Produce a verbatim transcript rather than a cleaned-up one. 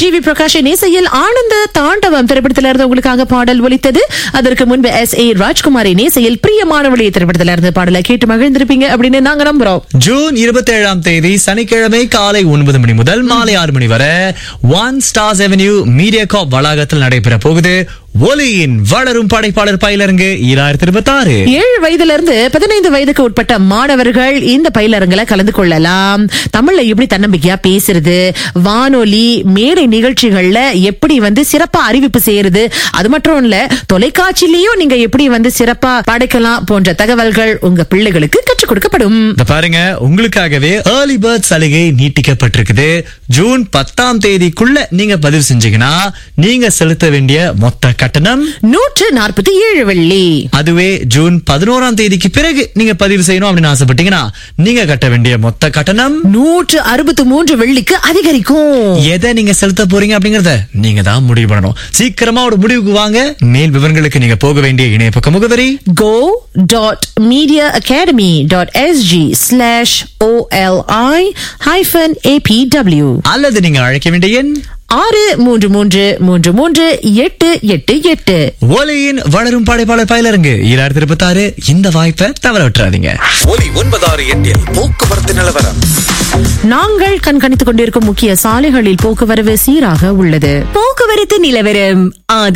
G we பிரகாஷின் இசையில் ஆனந்த தாண்டவம் திரைப்படத்தில இருந்து உங்களுக்காக பாடல் ஒலித்தது. அதற்கு முன்பு எஸ் ஏ ராஜ்குமாரின் இசையில் பிரியமானவளே திரைப்படத்தில இருந்து பாடலை கேட்டு மகிழ்ந்திருப்பீங்க அப்படின்னு நாங்க நம்புறோம். ஜூன் இருபத்தி ஏழாம் தேதி சனிக்கிழமை காலை ஒன்பது மணி முதல் மாலை ஆறு மணி வரை ஒன் ஸ்டார்ஸ் அவென்யூ மீடியா காப் வளாகத்தில் நடைபெற போகுது ஒலியின் வளரும் படைப்பாளர் பயிலரங்கு இரண்டாயிரத்தி இருபத்தி ஆறு. ஏழு வயதுல இருந்து பதினைந்து வயதுக்கு உட்பட்ட மாணவர்கள் இந்த பயிலரங்குல கலந்து கொள்ளலாம். தமிழ்ல எப்படி தன்னம்பிக்கையா பேசுறது, வானொலி மேடை நிகழ்ச்சிகள்ல எப்படி வந்து சிறப்பா அறிவிப்பு செய்யறது, அது மட்டும் இல்ல தொலைக்காட்சியிலயும் நீங்க எப்படி வந்து சிறப்பா படைக்கலாம் போன்ற தகவல்கள் உங்க பிள்ளைகளுக்கு கற்றுக் கொடுக்கப்படும். பாருங்க, உங்களுக்காகவே ஏர்லி பர்த் சலுகை நீட்டிக்கப்பட்டிருக்குது. ஜூன் பத்தாம் தேதிக்குள்ள நீங்க பதிவு செஞ்சீங்கன்னா நீங்க செலுத்த வேண்டிய மொத்த கட்டணம் நூற்று நாற்பத்தி ஏழு வெள்ளி. அதுவே ஜூன் பதினோராம் தேதிக்கு பிறகு நீங்க பதிவு செய்யணும் அப்படின்னு ஆசைப்பட்டீங்கன்னா நீங்க கட்ட வேண்டிய மொத்த கட்டணம் நூற்று அறுபத்தி மூன்று வெள்ளிக்கு அதிகரிக்கும். எதை நீங்க செலுத்த போறீங்க அப்படிங்கறத நீங்க தான் முடிவு பண்ணணும். சீக்கிரமா ஒரு முடிவுக்கு வாங்க. மேல் விவரங்களுக்கு நீங்க போக வேண்டிய இணையப்பக்க முகவரி go dot media academy dot s g slash o l i hyphen a p w அல்லது நீங்க அழைக்க வேண்டிய எண் ஆறு மூன்று மூன்று மூன்று மூன்று எட்டு எட்டு எட்டு. ஒலியின் வளரும் படைப்பாளர் பயிலரங்கு இரண்டாயிரத்தி இருபத்தி ஆறு. இந்த வாய்ப்பை தவற விட்டுறாதீங்க. ஒலி ஒன்பதாறு எட்டில் போக்குவரத்து நிலவரம். நாங்கள் கண்காணித்துக் கொண்டிருக்கும் முக்கிய சாலைகளில் போக்குவரவு சீராக உள்ளது. போக்குவரத்து நிலவரம்.